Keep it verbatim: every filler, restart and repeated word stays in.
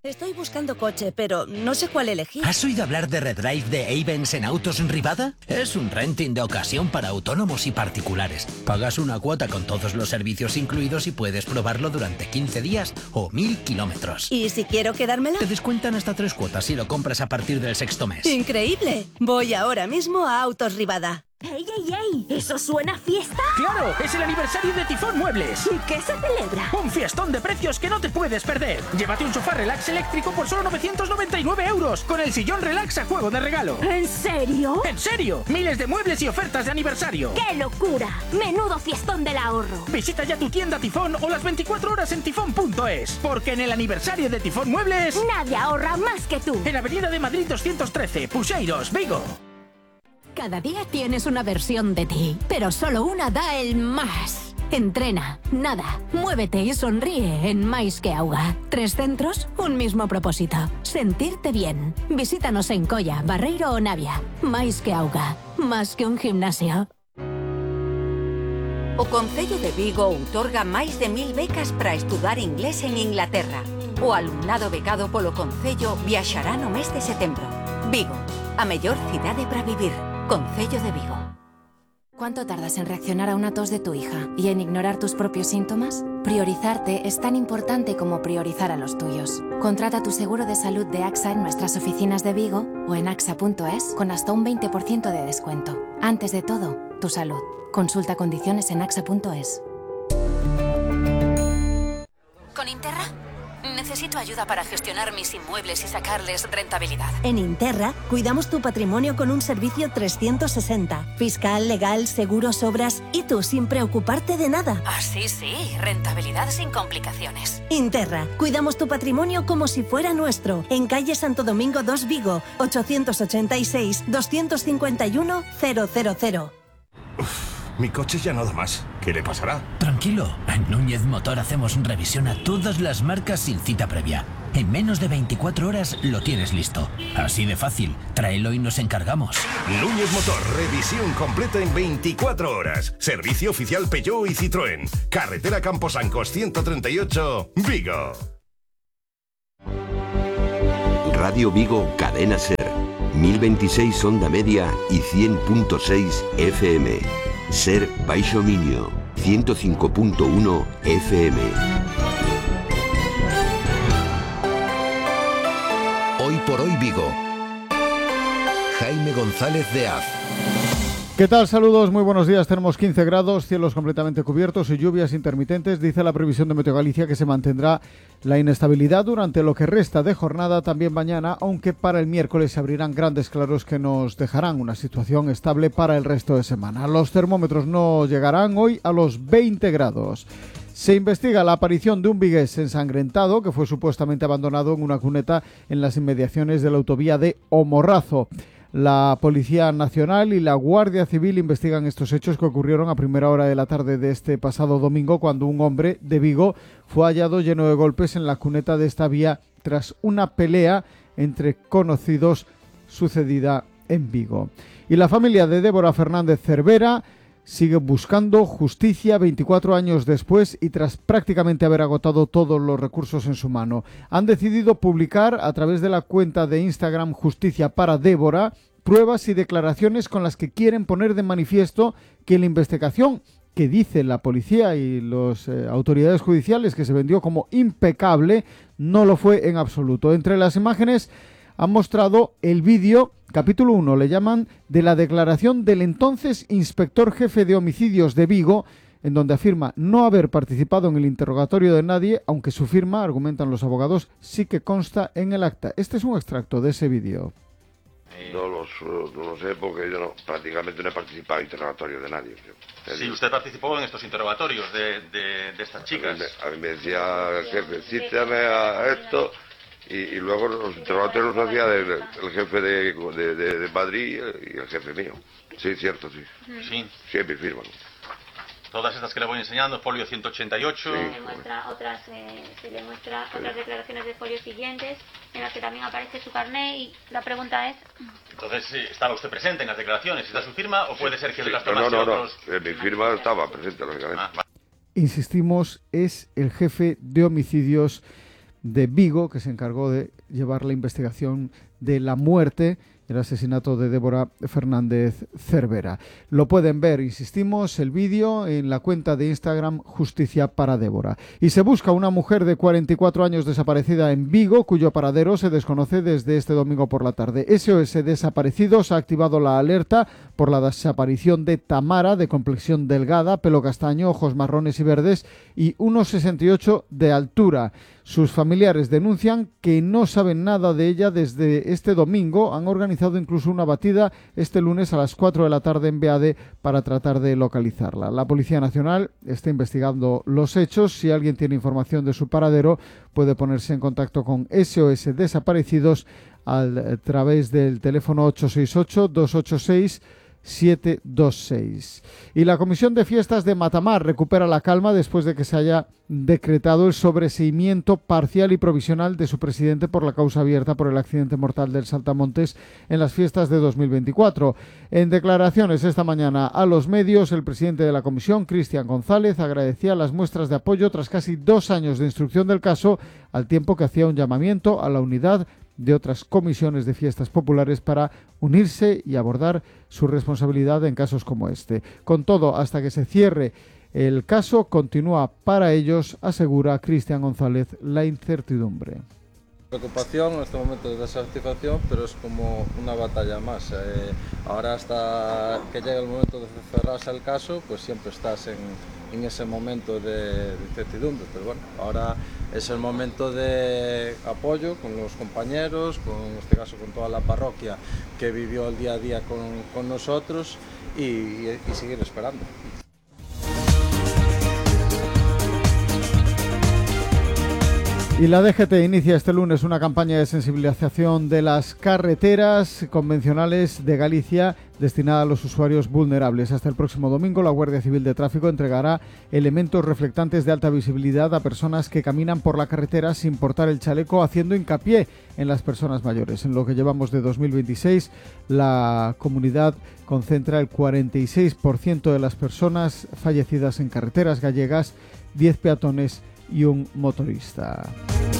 Estoy buscando coche, pero no sé cuál elegir. ¿Has oído hablar de Redrive de Ayvens en Autos en Rivada? Es un renting de ocasión para autónomos y particulares. Pagas una cuota con todos los servicios incluidos y puedes probarlo durante quince días o mil kilómetros. ¿Y si quiero quedármela? Te descuentan hasta tres cuotas si lo compras a partir del sexto mes. ¡Increíble! Voy ahora mismo a Autos Rivada. ¡Ey, ey, ey! ¿Eso suena a fiesta? ¡Claro! ¡Es el aniversario de Tifón Muebles! ¿Y qué se celebra? ¡Un fiestón de precios que no te puedes perder! Llévate un sofá relax eléctrico por solo novecientos noventa y nueve euros, con el sillón relax a juego de regalo. ¿En serio? ¡En serio! Miles de muebles y ofertas de aniversario. ¡Qué locura! ¡Menudo fiestón del ahorro! Visita ya tu tienda Tifón o las veinticuatro horas en tifón punto es, porque en el aniversario de Tifón Muebles... nadie ahorra más que tú. En Avenida de Madrid doscientos trece, Pucheiros, Vigo. Cada día tienes una versión de ti, pero solo una da el más. Entrena, nada, muévete y sonríe en Mais que Auga. Tres centros, un mismo propósito. Sentirte bien. Visítanos en Colla, Barreiro o Navia. Mais que Auga. Más que un gimnasio. O Concello de Vigo outorga máis de mil becas para estudar inglés en Inglaterra. O alumnado becado polo Concello viaxará no mes de setembro. Vigo, a mellor cidade para vivir. Concello de Vigo. ¿Cuánto tardas en reaccionar a una tos de tu hija y en ignorar tus propios síntomas? Priorizarte es tan importante como priorizar a los tuyos. Contrata tu seguro de salud de AXA en nuestras oficinas de Vigo o en axa punto es con hasta un veinte por ciento de descuento. Antes de todo, tu salud. Consulta condiciones en axa punto es. ¿Con Interra? Necesito ayuda para gestionar mis inmuebles y sacarles rentabilidad. En Interra, cuidamos tu patrimonio con un servicio trescientos sesenta. Fiscal, legal, seguros, obras y tú sin preocuparte de nada. Ah, sí, sí. Rentabilidad sin complicaciones. Interra, cuidamos tu patrimonio como si fuera nuestro. En calle Santo Domingo dos Vigo, ochocientos ochenta y seis, doscientos cincuenta y uno, cero cero cero. Uf, mi coche ya no da más. ¿Qué le pasará? Tranquilo, en Núñez Motor hacemos revisión a todas las marcas sin cita previa. En menos de veinticuatro horas lo tienes listo. Así de fácil, tráelo y nos encargamos. Núñez Motor, revisión completa en veinticuatro horas. Servicio oficial Peugeot y Citroën. Carretera Camposancos ciento treinta y ocho, Vigo. Radio Vigo, Cadena Ser. mil veintiséis onda media y cien punto seis F M. Ser Baixo Minio, ciento cinco punto uno F M. Hoy por hoy Vigo. Jaime González de Az. ¿Qué tal? Saludos, muy buenos días. Tenemos quince grados, cielos completamente cubiertos y lluvias intermitentes. Dice la previsión de Meteo Galicia que se mantendrá la inestabilidad durante lo que resta de jornada, también mañana, aunque para el miércoles se abrirán grandes claros que nos dejarán una situación estable para el resto de semana. Los termómetros no llegarán hoy a los veinte grados. Se investiga la aparición de un vigués ensangrentado que fue supuestamente abandonado en una cuneta en las inmediaciones de la autovía de Omorrazo. La Policía Nacional y la Guardia Civil investigan estos hechos que ocurrieron a primera hora de la tarde de este pasado domingo, cuando un hombre de Vigo fue hallado lleno de golpes en la cuneta de esta vía tras una pelea entre conocidos sucedida en Vigo. Y la familia de Débora Fernández Cervera sigue buscando justicia veinticuatro años después y tras prácticamente haber agotado todos los recursos en su mano. Han decidido publicar a través de la cuenta de Instagram Justicia para Débora pruebas y declaraciones con las que quieren poner de manifiesto que la investigación que dice la policía y las eh, autoridades judiciales que se vendió como impecable no lo fue en absoluto. Entre las imágenes han mostrado el vídeo, capítulo uno, le llaman, de la declaración del entonces inspector jefe de homicidios de Vigo, en donde afirma no haber participado en el interrogatorio de nadie, aunque su firma, argumentan los abogados, sí que consta en el acta. Este es un extracto de ese vídeo. No lo, no lo sé porque yo no, prácticamente no he participado en interrogatorio de nadie. Sí, usted participó en estos interrogatorios de, de, de estas chicas. A mí, me, a mí me decía el jefe, cítame a esto, y, y luego los interrogatorios los hacía el, el jefe de, de, de, de Madrid y el jefe mío. Sí, cierto, sí. Sí. Siempre firman. Todas estas que le voy enseñando, folio ciento ochenta y ocho. Sí. Se muestra otras, eh, se le muestra sí. otras declaraciones de folios siguientes, en las que también aparece su carné, y la pregunta es... Entonces, ¿estaba usted presente en las declaraciones? ¿Está su firma o puede ser que sí. las tomase no, no, no, otros? En mi firma estaba presente, lógicamente. Ah, Insistimos, es el jefe de homicidios de Vigo, que se encargó de llevar la investigación de la muerte, el asesinato de Débora Fernández Cervera. Lo pueden ver, insistimos, el vídeo en la cuenta de Instagram Justicia para Débora. Y se busca una mujer de cuarenta y cuatro años desaparecida en Vigo, cuyo paradero se desconoce desde este domingo por la tarde. S O S Desaparecidos ha activado la alerta por la desaparición de Tamara, de complexión delgada, pelo castaño, ojos marrones y verdes y uno sesenta y ocho de altura. Sus familiares denuncian que no saben nada de ella desde este domingo. Han organizado incluso una batida este lunes a las cuatro de la tarde en Beade para tratar de localizarla. La Policía Nacional está investigando los hechos. Si alguien tiene información de su paradero, puede ponerse en contacto con S O S Desaparecidos a través del teléfono ocho seis ocho, dos ocho seis, siete dos seis. Y la Comisión de Fiestas de Matamar recupera la calma después de que se haya decretado el sobreseimiento parcial y provisional de su presidente por la causa abierta por el accidente mortal del Saltamontes en las fiestas de dos mil veinticuatro. En declaraciones esta mañana a los medios, el presidente de la comisión, Cristian González, agradecía las muestras de apoyo tras casi dos años de instrucción del caso, al tiempo que hacía un llamamiento a la unidad de otras comisiones de fiestas populares para unirse y abordar su responsabilidad en casos como este. Con todo, hasta que se cierre el caso, continúa para ellos, asegura Cristian González, la incertidumbre. Preocupación en este momento de desatisfacción, pero es como una batalla más. Eh, ahora hasta que llegue el momento de cerrarse el caso, pues siempre estás en, en ese momento de, de incertidumbre, pero bueno, ahora es el momento de apoyo con los compañeros, con, en este caso con toda la parroquia que vivió el día a día con, con nosotros y, y, y seguir esperando. Y la D G T inicia este lunes una campaña de sensibilización de las carreteras convencionales de Galicia destinada a los usuarios vulnerables. Hasta el próximo domingo, la Guardia Civil de Tráfico entregará elementos reflectantes de alta visibilidad a personas que caminan por la carretera sin portar el chaleco, haciendo hincapié en las personas mayores. En lo que llevamos de dos mil veintiséis, la comunidad concentra el cuarenta y seis por ciento de las personas fallecidas en carreteras gallegas, diez peatones y un motorista.